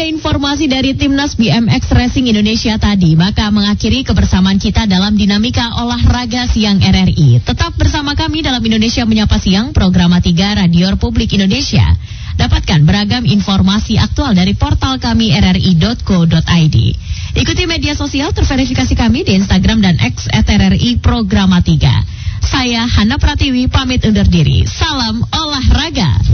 informasi dari Timnas BMX Racing Indonesia tadi, maka mengakhiri kebersamaan kita dalam dinamika olahraga siang RRI. Tetap bersama kami dalam Indonesia Menyapa Siang, program 3 Radio Republik Indonesia. Dapatkan beragam informasi aktual dari portal kami rri.co.id. Ikuti media sosial terverifikasi kami di Instagram dan X @RRI Programa 3. Saya Hana Pratiwi pamit undur diri. Salam olahraga.